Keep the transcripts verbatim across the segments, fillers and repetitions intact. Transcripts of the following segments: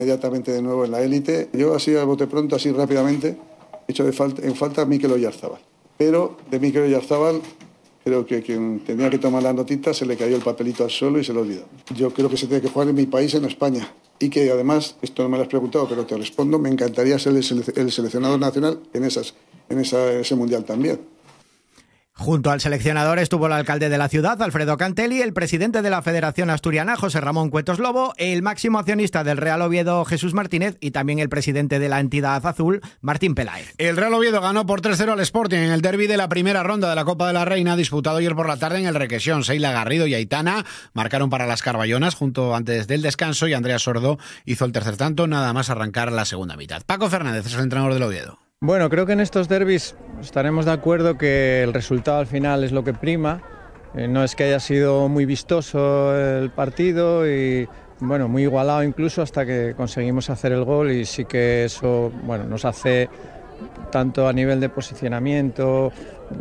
inmediatamente de nuevo en la élite. Yo así a bote pronto, así rápidamente, he hecho de falta, en falta a Mikel Oyarzabal. Pero de Mikel Oyarzabal creo que quien tenía que tomar la notita se le cayó el papelito al suelo y se lo olvidó. Yo creo que se tiene que jugar en mi país, en España. Y que además, esto no me lo has preguntado, pero te respondo, me encantaría ser el, sele- el seleccionador nacional en, esas, en esa, ese mundial también. Junto al seleccionador estuvo el alcalde de la ciudad, Alfredo Cantelli, el presidente de la Federación Asturiana, José Ramón Cuetos Lobo, el máximo accionista del Real Oviedo, Jesús Martínez, y también el presidente de la entidad azul, Martín Peláez. El Real Oviedo ganó por tres cero al Sporting en el derbi de la primera ronda de la Copa de la Reina, disputado ayer por la tarde en el Requesión. Seila Garrido y Aitana marcaron para las Carballonas junto antes del descanso y Andrea Sordo hizo el tercer tanto, nada más arrancar la segunda mitad. Paco Fernández es el entrenador del Oviedo. Bueno, creo que en estos derbis estaremos de acuerdo que el resultado al final es lo que prima. Eh, no es que haya sido muy vistoso el partido y bueno, muy igualado incluso hasta que conseguimos hacer el gol, y sí que eso, bueno, nos hace, tanto a nivel de posicionamiento,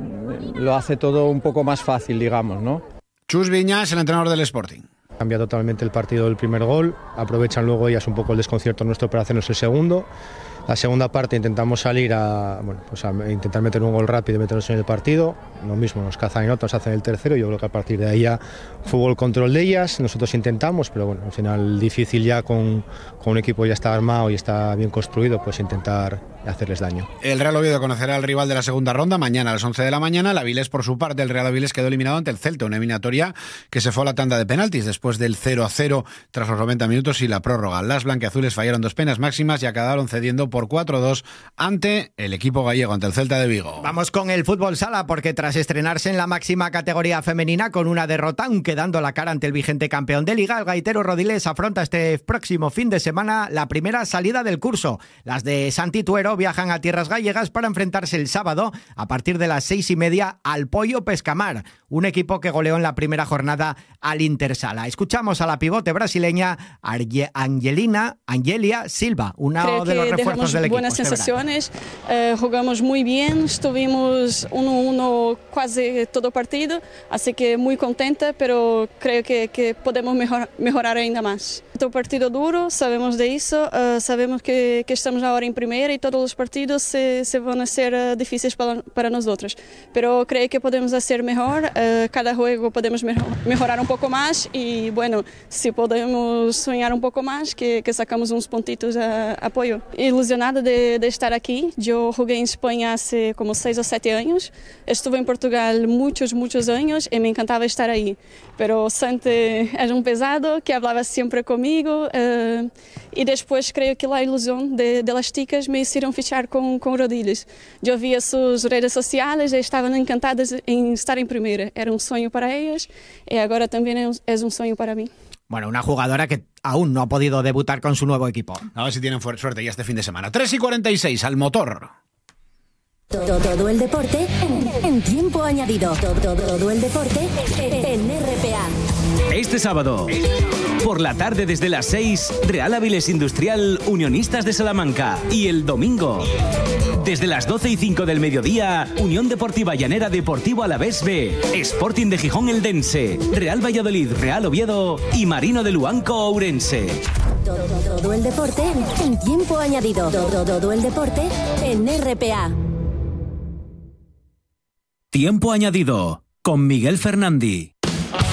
lo hace todo un poco más fácil, digamos, ¿no? Chus Viñas, el entrenador del Sporting. Cambia totalmente el partido del primer gol, aprovechan luego ellas un poco el desconcierto nuestro para hacernos el segundo. La segunda parte intentamos salir a, bueno, pues a intentar meter un gol rápido y meternos en el partido. Lo mismo, nos cazan en otro, nos hacen el tercero. Yo creo que a partir de ahí ya fútbol control de ellas. Nosotros intentamos, pero bueno, al final difícil ya con, con un equipo ya está armado y está bien construido, pues intentar hacerles daño. El Real Oviedo conocerá al rival de la segunda ronda mañana a las once de la mañana. La Avilés, por su parte, el Real Avilés quedó eliminado ante el Celta, una eliminatoria que se fue a la tanda de penaltis después del cero a cero tras los noventa minutos y la prórroga. Las blanquiazules fallaron dos penas máximas y acabaron cediendo por cuatro a dos ante el equipo gallego, ante el Celta de Vigo. Vamos con el fútbol sala, porque tras estrenarse en la máxima categoría femenina con una derrota, aunque dando la cara ante el vigente campeón de Liga, el gaitero Rodilés afronta este próximo fin de semana la primera salida del curso. Las de Santituero viajan a tierras gallegas para enfrentarse el sábado a partir de las seis y media al Pollo Pescamar, un equipo que goleó en la primera jornada al Intersala. Escuchamos a la pivote brasileña Arge- Angelina Angelia Silva, uno de los refuerzos del equipo. Buenas sensaciones, eh, jugamos muy bien, estuvimos uno a uno casi todo partido, así que muy contenta, pero creo que, que podemos mejor, mejorar ainda más. Otro partido duro, sabemos de eso, uh, sabemos que, que estamos ahora en primera y todos los partidos se, se van a ser uh, difíciles para, para nosotros, pero creo que podemos hacer mejor, uh, cada juego podemos mejor, mejorar un poco más y bueno, si podemos soñar un poco más, que, que sacamos unos puntitos a apoyo. Ilusionada de, de estar aquí, yo jugué en España hace como seis o siete años, estuve en Portugal muchos, muchos años y me encantaba estar ahí, pero Santi era un pesado que hablaba siempre conmigo uh, y después creo que la ilusión de, de las chicas me hicieron fichar con, con Rodilhas. Yo vi sus redes sociales y estaban encantadas en estar en primera, era un sueño para ellas y ahora también es, es un sueño para mí. Bueno, una jugadora que aún no ha podido debutar con su nuevo equipo. A ver si tienen suerte ya este fin de semana. tres y cuarenta y seis al motor. Todo, todo el deporte en, en tiempo añadido. Todo, todo el deporte en R P A. Este sábado, por la tarde desde las seis, Real Avilés Industrial, Unionistas de Salamanca. Y el domingo, desde las doce y cinco del mediodía, Unión Deportiva Llanera Deportivo Alavés B, Sporting de Gijón Eldense, Real Valladolid Real Oviedo y Marino de Luanco Ourense. Todo, todo el deporte en tiempo añadido. Todo, todo el deporte en R P A. Tiempo añadido con Miguel Fernandi.